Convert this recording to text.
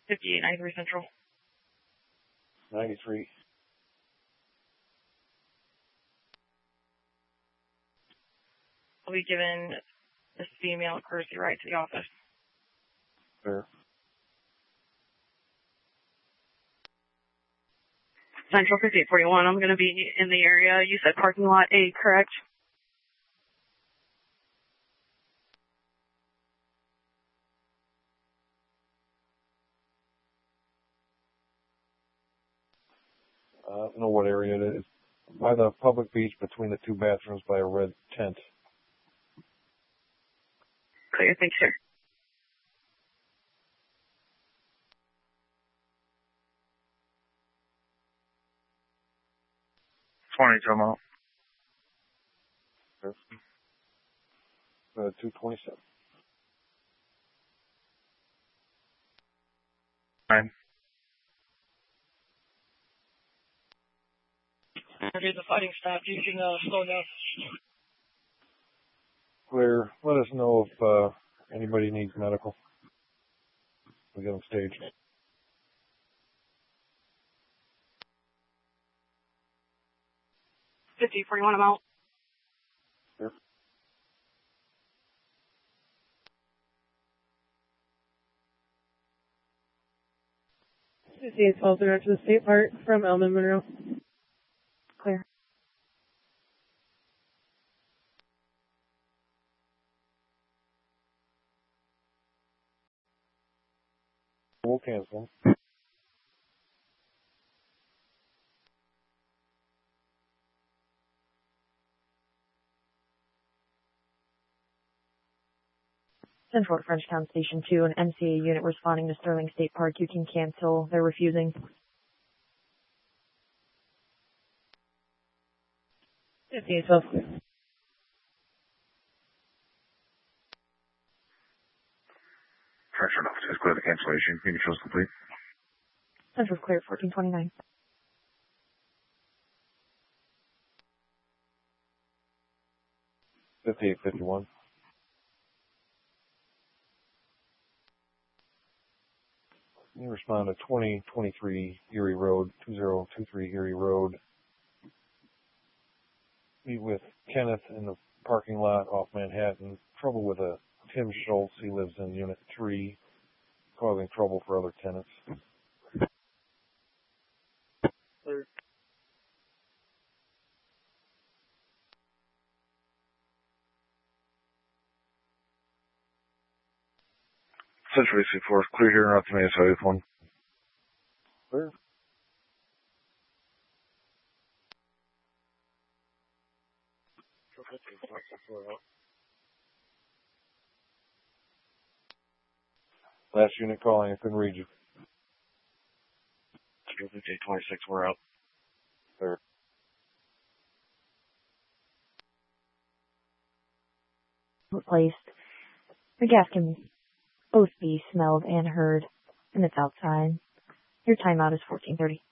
5893 Central. 93. I'll be given this female a courtesy ride to the office. Fair. Central 5841, I'm going to be in the area. You said parking lot A, correct? I don't know what area it is. By the public beach between the two bathrooms by a red tent. Clear, thanks, sir. Come out. 227. 9. Okay, the fighting stopped. You can slow down. Clear. Let us know if anybody needs medical. We get them staged. 5841, I'm out. Sure. This is 12 to the State Park from Elman Monroe. Clear. We'll cancel. Central at Frenchtown Station 2, an MCA unit responding to Sterling State Park. You can cancel. They're refusing. 5812. Pressure enough to clear the cancellation. Unit shows complete. Central clear, 1429. $58.51. You respond to 2023 Erie Road, 2023 Erie Road. Meet with Kenneth in the parking lot off Manhattan. Trouble with a Tim Schultz. He lives in Unit 3, causing trouble for other tenants. Central AC4, clear here and out to me, so 1. Clear. Last unit calling, I couldn't read you. 26, we're out. Clear. Replaced. The gas can both be smelled and heard, and it's outside. Your timeout is 1430.